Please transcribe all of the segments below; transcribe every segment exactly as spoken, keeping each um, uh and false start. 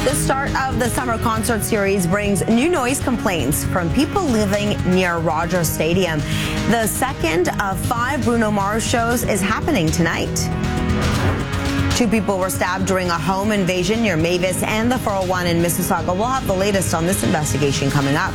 The start of the summer concert series brings new noise complaints from people living near Rogers Stadium. The second of five Bruno Mars shows is happening tonight. Two people were stabbed during a home invasion near Mavis and the four oh one in Mississauga. We'll have the latest on this investigation coming up.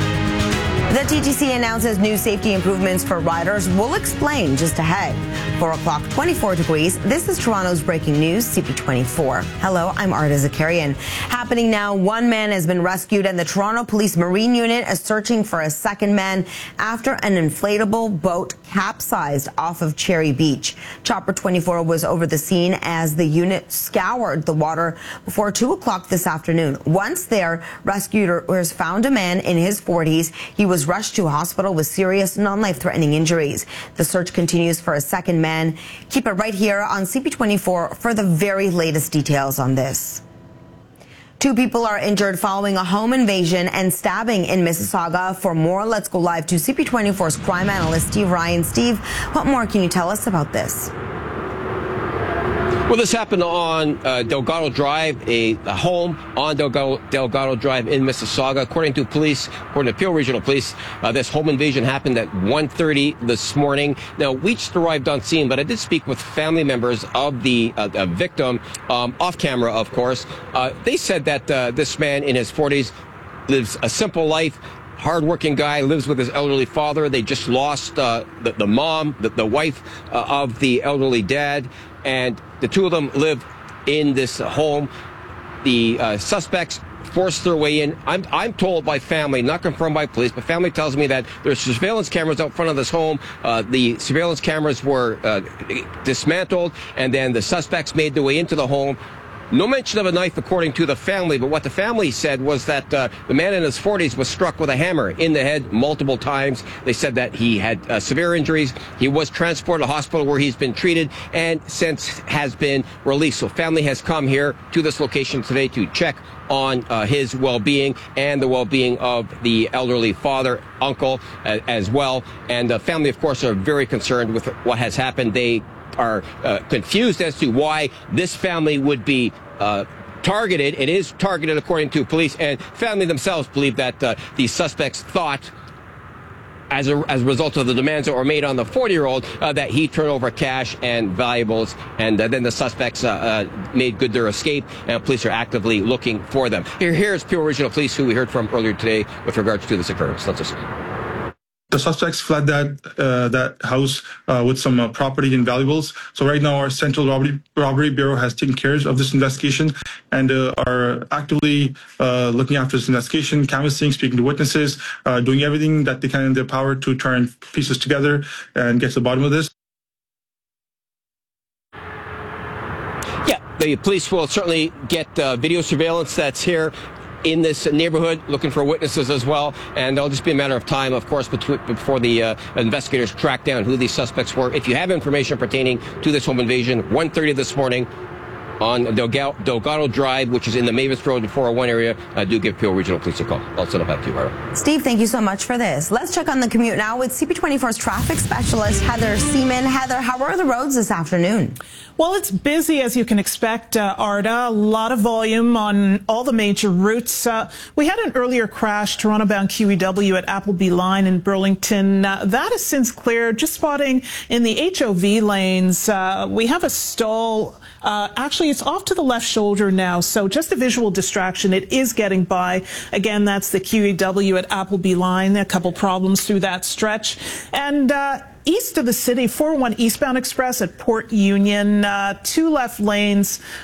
The T T C announces new safety improvements for riders. We'll explain just ahead. four o'clock, twenty-four degrees. This is Toronto's breaking news, C P twenty-four. Hello, I'm Arda Zakarian. Happening now, one man has been rescued and the Toronto Police Marine Unit is searching for a second man after an inflatable boat capsized off of Cherry Beach. Chopper twenty-four was over the scene as the unit scoured the water before two o'clock this afternoon. Once there, rescuers found a man in his forties. He was rushed to a hospital with serious non-life-threatening injuries. The search continues for a second man. Keep it right here on C P twenty-four for the very latest details on this. Two people are injured following a home invasion and stabbing in Mississauga. For more, let's go live to C P twenty-four's crime analyst, Steve Ryan. Steve, what more can you tell us about this? Well, this happened on uh, Delgado Drive, a, a home on Delgado, Delgado Drive in Mississauga. According to police, according to Peel Regional Police, uh, this home invasion happened at one thirty this morning. Now, we just arrived on scene, but I did speak with family members of the uh, uh, victim, um, off camera, of course. Uh, they said that uh, this man in his forties lives a simple life. Hardworking guy, lives with his elderly father. They just lost uh, the, the mom, the, the wife uh, of the elderly dad, and the two of them live in this home. The uh, suspects forced their way in. I'm, I'm told by family, not confirmed by police, but family tells me that there's surveillance cameras out front of this home. Uh, the surveillance cameras were uh, dismantled, and then the suspects made their way into the home. No mention of a knife, according to the family, but what the family said was that uh, the man in his forties was struck with a hammer in the head multiple times. They said that he had uh, severe injuries. He was transported to a hospital where he's been treated and since has been released. So family has come here to this location today to check on uh, his well-being and the well-being of the elderly father, uncle uh, as well. And the family, of course, are very concerned with what has happened. They are uh, confused as to why this family would be uh, targeted. It is targeted according to police, and family themselves believe that uh, the suspects thought, as a, as a result of the demands that were made on the forty-year-old, uh, that he turned over cash and valuables, and uh, then the suspects uh, uh, made good their escape, and police are actively looking for them. Here, here's Peel Regional Police, who we heard from earlier today with regards to this occurrence. Let's listen. The suspects fled that uh, that house uh, with some uh, property and valuables. So right now, our Central Robbery, Robbery Bureau has taken care of this investigation and uh, are actively uh, looking after this investigation, canvassing, speaking to witnesses, uh, doing everything that they can in their power to try and piece this together and get to the bottom of this. Yeah, the police will certainly get uh, video surveillance that's here in this neighborhood, looking for witnesses as well, and it'll just be a matter of time, of course, before the uh, investigators track down who these suspects were. If you have information pertaining to this home invasion, one thirty this morning on Delgado, Delgado Drive, which is in the Mavis Road and four oh one area, uh, do give Peel Regional Police a call. I'll send it back to you, Arda. Steve, thank you so much for this. Let's check on the commute now with C P twenty-four's traffic specialist, Heather Seaman. Heather, how are the roads this afternoon? Well, it's busy, as you can expect, uh, Arda. A lot of volume on all the major routes. Uh, we had an earlier crash, Toronto-bound Q E W at Appleby Line in Burlington. Uh, that has since cleared. Just spotting in the H O V lanes, uh, we have a stall. Uh, actually, it's off to the left shoulder now, so just a visual distraction. It is getting by. Again, that's the Q E W at Appleby Line. A couple problems through that stretch. And uh, east of the city, four oh one eastbound express at Port Union, uh, two left lanes